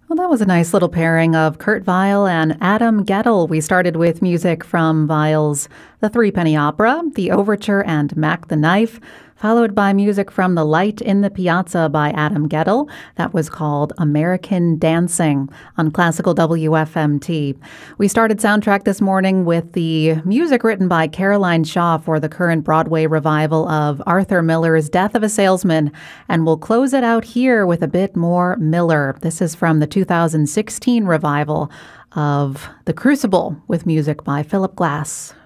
Well, that was a nice little pairing of Kurt Weill and Adam Guettel. We started with music from Weill's The Threepenny Opera, The Overture, and Mac the Knife, followed by music from The Light in the Piazza by Adam Guettel. That was called American Dancing on Classical WFMT. We started Soundtrack this morning with the music written by Caroline Shaw for the current Broadway revival of Arthur Miller's Death of a Salesman, and we'll close it out here with a bit more Miller. This is from the 2016 revival of The Crucible with music by Philip Glass.